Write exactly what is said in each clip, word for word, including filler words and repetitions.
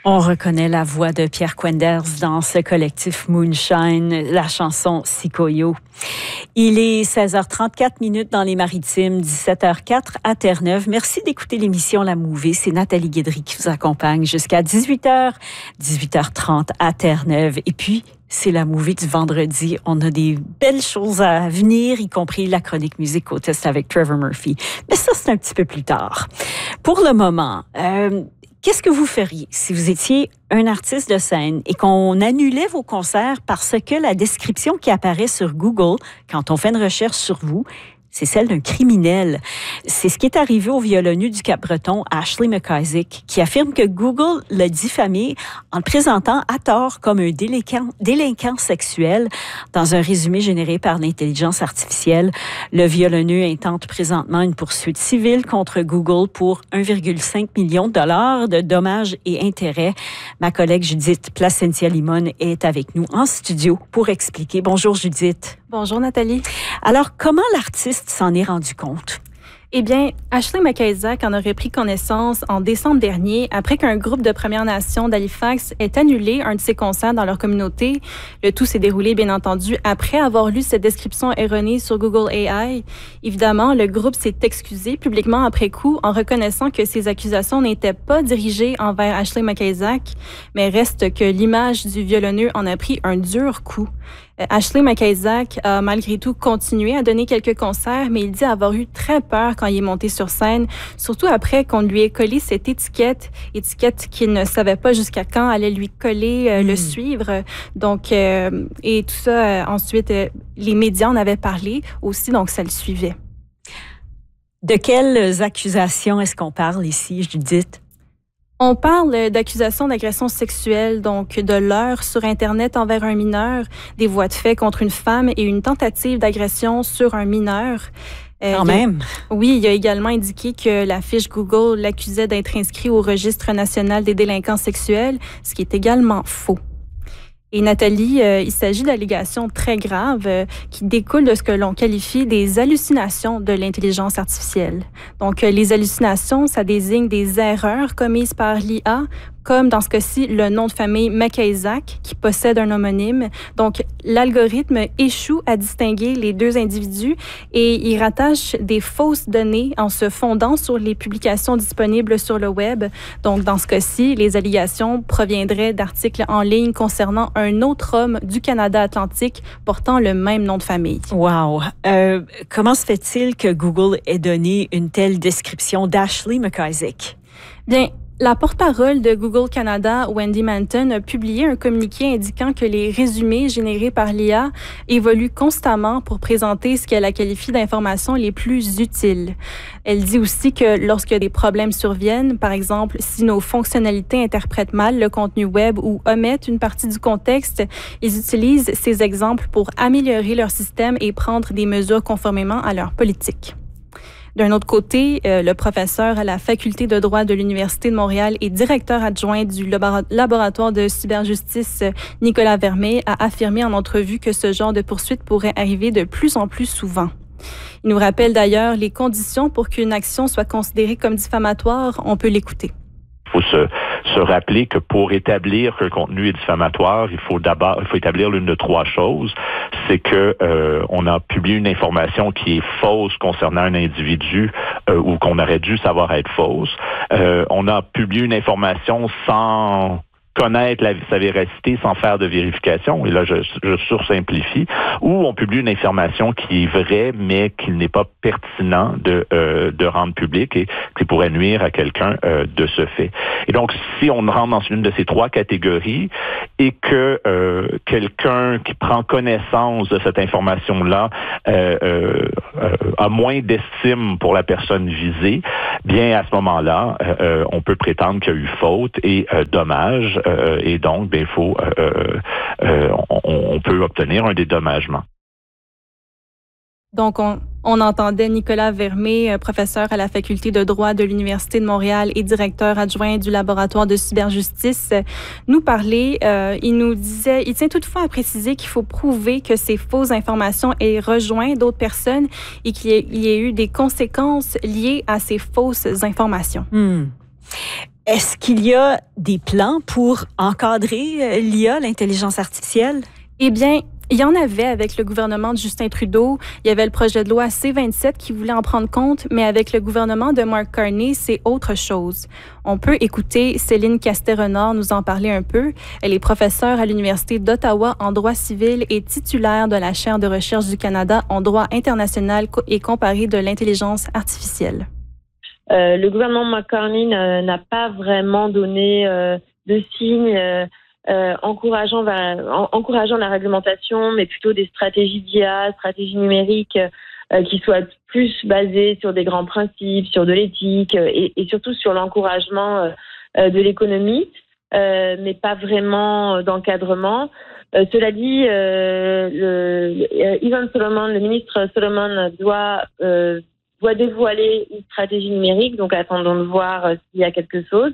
On reconnaît la voix de Pierre Quenders dans ce collectif Moonshine, la chanson Sikoyo. Il est seize heures trente-quatre minutes dans les Maritimes, dix-sept heures quatre à Terre-Neuve. Merci d'écouter l'émission La Mouvée. C'est Nathalie Guédry qui vous accompagne jusqu'à dix-huit heures, dix-huit heures trente à Terre-Neuve. Et puis, c'est La Mouvée du vendredi. On a des belles choses à venir, y compris la chronique musique au test avec Trevor Murphy. Mais ça, c'est un petit peu plus tard. Pour le moment, euh, qu'est-ce que vous feriez si vous étiez un artiste de scène et qu'on annulait vos concerts parce que la description qui apparaît sur Google quand on fait une recherche sur vous, c'est celle d'un criminel? C'est ce qui est arrivé au violoneux du Cap-Breton, Ashley McIsaac, qui affirme que Google l'a diffamé en le présentant à tort comme un délinquant, délinquant sexuel. Dans un résumé généré par l'intelligence artificielle, le violoneux intente présentement une poursuite civile contre Google pour un virgule cinq million de dollars de dommages et intérêts. Ma collègue Judith Placentia-Limon est avec nous en studio pour expliquer. Bonjour Judith. Bonjour Nathalie. Alors, comment l'artiste s'en est rendu compte? Eh bien, Ashley McIsaac en aurait pris connaissance en décembre dernier après qu'un groupe de Premières Nations d'Halifax ait annulé un de ses concerts dans leur communauté. Le tout s'est déroulé, bien entendu, après avoir lu cette description erronée sur Google A I. Évidemment, le groupe s'est excusé publiquement après coup en reconnaissant que ces accusations n'étaient pas dirigées envers Ashley McIsaac, mais reste que l'image du violoneux en a pris un dur coup. Ashley McIsaac a malgré tout continué à donner quelques concerts, mais il dit avoir eu très peur quand il est monté sur scène, surtout après qu'on lui ait collé cette étiquette, étiquette qu'il ne savait pas jusqu'à quand allait lui coller, euh, mmh. le suivre. Donc, euh, et tout ça, euh, ensuite, euh, les médias en avaient parlé aussi, donc ça le suivait. De quelles accusations est-ce qu'on parle ici, Judith? On parle d'accusations d'agression sexuelle, donc de leurre sur Internet envers un mineur, des voies de fait contre une femme et une tentative d'agression sur un mineur. Euh, Quand même. A, oui, il a également indiqué que la fiche Google l'accusait d'être inscrit au Registre national des délinquants sexuels, ce qui est également faux. Et Nathalie, euh, il s'agit d'allégations très graves euh, qui découlent de ce que l'on qualifie des hallucinations de l'intelligence artificielle. Donc, euh, les hallucinations, ça désigne des erreurs commises par l'I A, comme dans ce cas-ci, le nom de famille McIsaac, qui possède un homonyme. Donc, l'algorithme échoue à distinguer les deux individus et il rattache des fausses données en se fondant sur les publications disponibles sur le web. Donc, dans ce cas-ci, les allégations proviendraient d'articles en ligne concernant un autre homme du Canada Atlantique portant le même nom de famille. Wow! Euh, comment se fait-il que Google ait donné une telle description d'Ashley McIsaac? Bien, la porte-parole de Google Canada, Wendy Manton, a publié un communiqué indiquant que les résumés générés par l'I A évoluent constamment pour présenter ce qu'elle a qualifié d'informations les plus utiles. Elle dit aussi que lorsque des problèmes surviennent, par exemple, si nos fonctionnalités interprètent mal le contenu web ou omettent une partie du contexte, ils utilisent ces exemples pour améliorer leur système et prendre des mesures conformément à leur politique. D'un autre côté, euh, le professeur à la faculté de droit de l'Université de Montréal et directeur adjoint du laboratoire de cyberjustice, Nicolas Vermé, a affirmé en entrevue que ce genre de poursuite pourrait arriver de plus en plus souvent. Il nous rappelle d'ailleurs les conditions pour qu'une action soit considérée comme diffamatoire. On peut l'écouter. Il faut se, se rappeler que pour établir que le contenu est diffamatoire, il faut d'abord, il faut établir l'une de trois choses. C'est que euh, on a publié une information qui est fausse concernant un individu euh, ou qu'on aurait dû savoir être fausse. Euh, on a publié une information sans connaître la, sa véracité sans faire de vérification, et là je, je sursimplifie, ou on publie une information qui est vraie, mais qui n'est pas pertinent de, euh, de rendre public et qui pourrait nuire à quelqu'un euh, de ce fait. Et donc, si on rentre dans une de ces trois catégories et que euh, quelqu'un qui prend connaissance de cette information-là euh, euh, euh, a moins d'estime pour la personne visée, bien à ce moment-là, euh, on peut prétendre qu'il y a eu faute et euh, dommage. Euh, et donc, ben, il faut, euh, euh, on, on peut obtenir un dédommagement. Donc, on, on entendait Nicolas Vermé, professeur à la faculté de droit de l'Université de Montréal et directeur adjoint du laboratoire de cyberjustice, nous parler. Euh, il nous disait, il tient toutefois à préciser qu'il faut prouver que ces fausses informations aient rejoint d'autres personnes et qu'il y ait, il y ait eu des conséquences liées à ces fausses informations. Hmm. Est-ce qu'il y a des plans pour encadrer l'I A, l'intelligence artificielle? Eh bien, il y en avait avec le gouvernement de Justin Trudeau. Il y avait le projet de loi C vingt-sept qui voulait en prendre compte, mais avec le gouvernement de Mark Carney, c'est autre chose. On peut écouter Céline Castet-Renard nous en parler un peu. Elle est professeure à l'Université d'Ottawa en droit civil et titulaire de la chaire de recherche du Canada en droit international et comparé de l'intelligence artificielle. Euh, le gouvernement McCartney n'a pas vraiment donné euh, de signes euh, euh, encourageant, en, encourageant la réglementation, mais plutôt des stratégies d'I A, stratégies numériques euh, qui soient plus basées sur des grands principes, sur de l'éthique euh, et, et surtout sur l'encouragement euh, de l'économie, euh, mais pas vraiment d'encadrement. Euh, cela dit, euh, le, le, Ivan Solomon, le ministre Solomon, doit euh, doit dévoiler une stratégie numérique, donc attendons de voir euh, s'il y a quelque chose.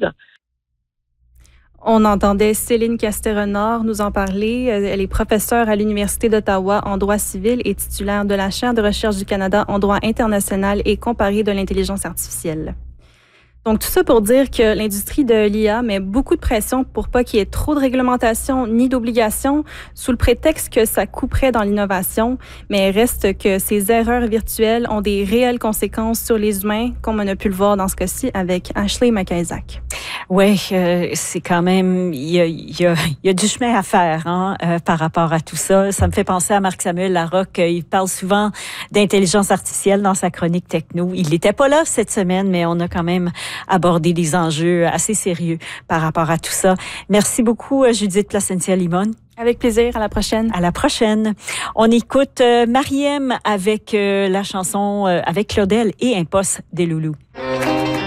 On entendait Céline Castet-Renard nous en parler. Elle est professeure à l'Université d'Ottawa en droit civil et titulaire de la chaire de recherche du Canada en droit international et comparé de l'intelligence artificielle. Donc, tout ça pour dire que l'industrie de l'I A met beaucoup de pression pour pas qu'il y ait trop de réglementation ni d'obligations sous le prétexte que ça couperait dans l'innovation, mais reste que ces erreurs virtuelles ont des réelles conséquences sur les humains, comme on a pu le voir dans ce cas-ci avec Ashley McIsaac. Oui, euh, c'est quand même, il y a, y, a, y a du chemin à faire hein, euh, par rapport à tout ça. Ça me fait penser à Marc-Samuel Larocque. Il parle souvent d'intelligence artificielle dans sa chronique techno. Il n'était pas là cette semaine, mais on a quand même abordé des enjeux assez sérieux par rapport à tout ça. Merci beaucoup, Judith Placentia-Limon. Avec plaisir. À la prochaine. À la prochaine. On écoute euh, Mariem avec euh, la chanson euh, avec Claudel et Un poste des loulous.